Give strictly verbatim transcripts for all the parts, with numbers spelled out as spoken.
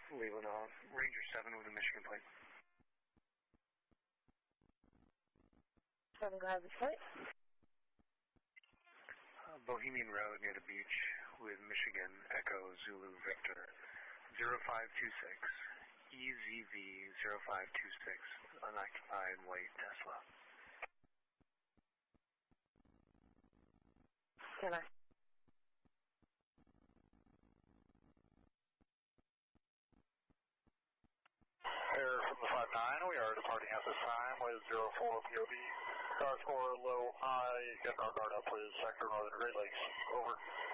Leland off. Ranger seven with a Michigan plate. seven, go ahead with flight. Uh, Bohemian Road near the beach with Michigan Echo Zulu Victor zero five two six. E Z V zero five two six. Unoccupied white Tesla. Can I? Air from the five nine, we are departing at this time with zero four P O B. Car four low high, get our guard up with sector Northern Great Lakes. Over.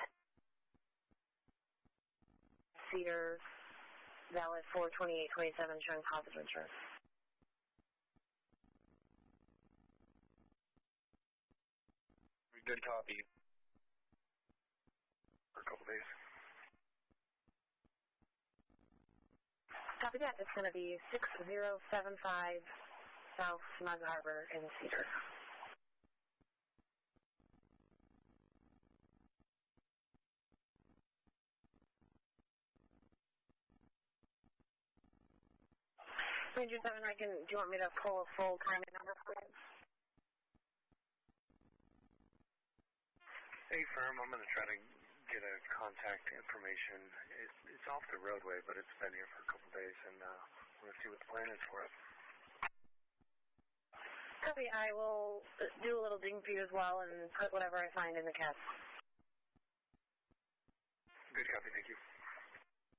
Cedar, valid four twenty-eight twenty-seven, showing positive insurance. Good copy. For a couple days. Copy that. It's going to be six zero seven five South Snug Harbor in Cedar. Ranger seven, I can, do you want me to pull a full timing number for you? Hey, firm, I'm going to try to get a contact information. It, it's off the roadway, but it's been here for a couple days, and uh, we're going to see what the plan is for it. Copy. I will do a little digging for you as well and put whatever I find in the cast. Good copy. Thank you.